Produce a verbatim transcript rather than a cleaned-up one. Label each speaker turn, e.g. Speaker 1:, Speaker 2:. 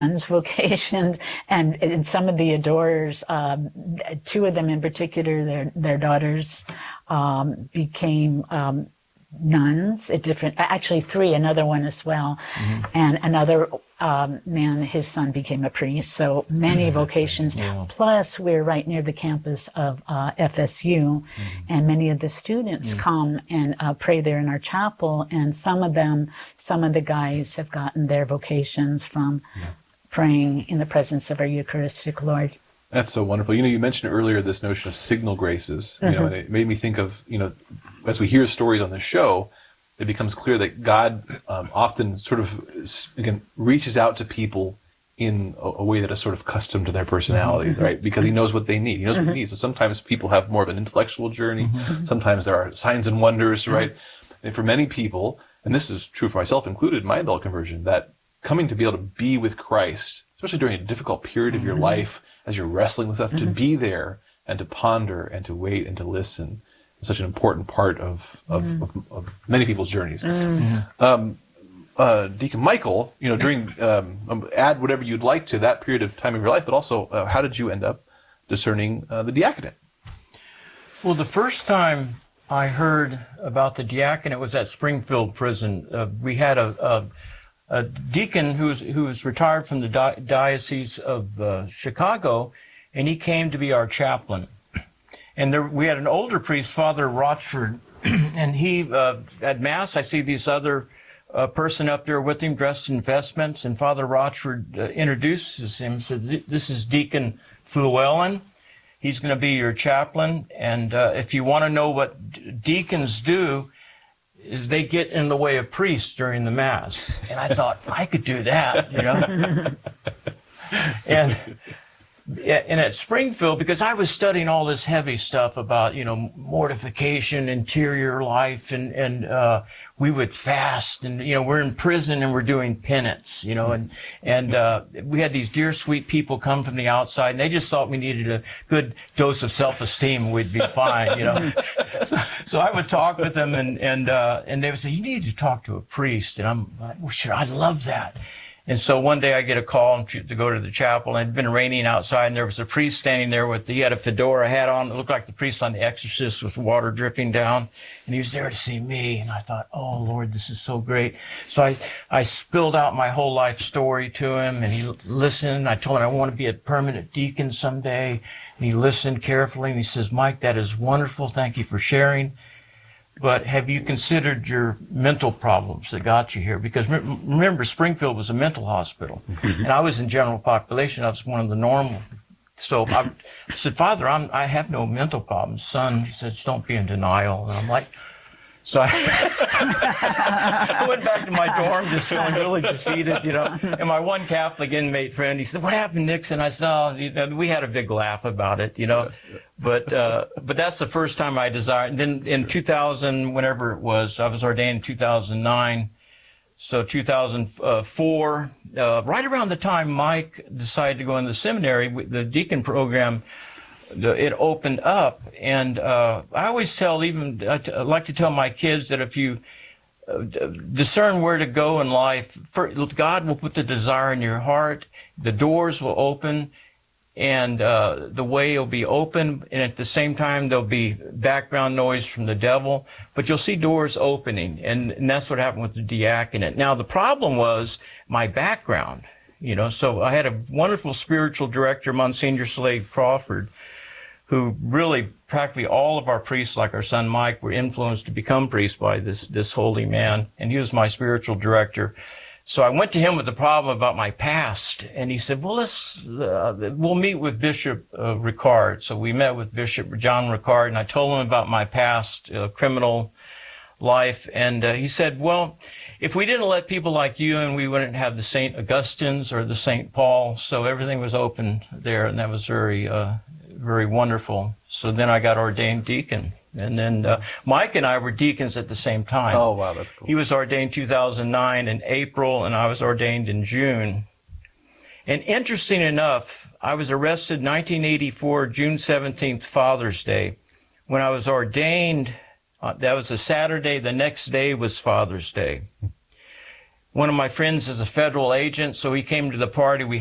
Speaker 1: vocations, and, and some of the adorers, um, two of them in particular, their their daughters um, became um, nuns at different, actually three, another one as well, mm-hmm. and another um, man, his son became a priest. So many mm-hmm. vocations. Yeah. Plus, we're right near the campus of uh, F S U, mm-hmm. and many of the students mm-hmm. come and uh, pray there in our chapel. And some of them, some of the guys have gotten their vocations from yeah. praying in the presence of our Eucharistic Lord.
Speaker 2: That's so wonderful. You know, you mentioned earlier this notion of signal graces, you mm-hmm. know, and it made me think of, you know, as we hear stories on the show, it becomes clear that God um, often sort of, again, reaches out to people in a, a way that is sort of custom to their personality, mm-hmm. right? Because he knows what they need. He knows mm-hmm. what they need. So sometimes people have more of an intellectual journey. Mm-hmm. Sometimes there are signs and wonders, mm-hmm. right? And for many people, and this is true for myself included in my adult conversion, that coming to be able to be with Christ, especially during a difficult period of your mm-hmm. life, as you're wrestling with stuff, mm-hmm. to be there and to ponder and to wait and to listen is such an important part of of, mm-hmm. of, of many people's journeys. Mm-hmm. Um, uh, Deacon Michael, you know, during um, add whatever you'd like to that period of time of your life, but also uh, how did you end up discerning uh, the diaconate?
Speaker 3: Well, the first time I heard about the diaconate was at Springfield Prison. Uh, we had a, a A deacon who was, who was retired from the di- Diocese of uh, Chicago, and he came to be our chaplain. And there, we had an older priest, Father Rochford, and he, uh, at Mass, I see this other uh, person up there with him dressed in vestments, and Father Rochford uh, introduces him, says, "This is Deacon Fluellen. He's going to be your chaplain, and uh, if you want to know what d- deacons do, is they get in the way of priests during the Mass." And I thought, I could do that, you know. and and at Springfield, because I was studying all this heavy stuff about, you know, mortification, interior life, and, and uh, we would fast, and, you know, we're in prison and we're doing penance, you know, and, and uh, we had these dear, sweet people come from the outside, and they just thought we needed a good dose of self-esteem and we'd be fine, you know. so, so I would talk with them, and, and, uh, and they would say, "You need to talk to a priest." And I'm like, "Well, sure, I'd love that." And so one day I get a call to, to go to the chapel, and it had been raining outside, and there was a priest standing there with, he had a fedora hat on. It looked like the priest on The Exorcist with water dripping down. And he was there to see me. And I thought, oh, Lord, this is so great. So I, I spilled out my whole life story to him, and he listened. I told him I want to be a permanent deacon someday. And he listened carefully, and he says, "Mike, that is wonderful. Thank you for sharing. But have you considered your mental problems that got you here?" Because remember, Springfield was a mental hospital, and I was in general population. I was one of the normal. So I said, "Father, I'm, I have no mental problems." "Son," he says, "don't be in denial." And I'm like, so I, I went back to my dorm just feeling really defeated, you know. And my one Catholic inmate friend, he said, "What happened, Nixon?" I said, "Oh," you know, we had a big laugh about it, you know. But uh, but that's the first time I desired. And then in two thousand, whenever it was, I was ordained in two thousand nine. So two thousand four, uh, right around the time Mike decided to go in the seminary, the deacon program, it opened up. And uh, I always tell, even I, t- I like to tell my kids that if you uh, discern where to go in life, for, God will put the desire in your heart, the doors will open, and uh, the way will be open, and at the same time there'll be background noise from the devil, but you'll see doors opening, and, and that's what happened with the diaconate. Now the problem was my background, you know, so I had a wonderful spiritual director, Monsignor Slade Crawford, who really practically all of our priests, like our son Mike, were influenced to become priests by this this holy man, and he was my spiritual director. So I went to him with the problem about my past, and he said, "Well, let's uh, we'll meet with Bishop uh, Ricard." So we met with Bishop John Ricard, and I told him about my past uh, criminal life, and uh, he said, "Well, if we didn't let people like you in, we wouldn't have the Saint Augustines or the Saint Paul." So everything was open there, and that was very, uh, very wonderful. So then I got ordained deacon. And then uh, Mike and I were deacons at the same time.
Speaker 2: Oh, wow, that's cool.
Speaker 3: He was ordained two thousand nine in April, and I was ordained in June. And interesting enough, I was arrested nineteen eighty-four, June seventeenth, Father's Day. When I was ordained, uh, that was a Saturday. The next day was Father's Day. one of my friends is a federal agent, so he came to the party. We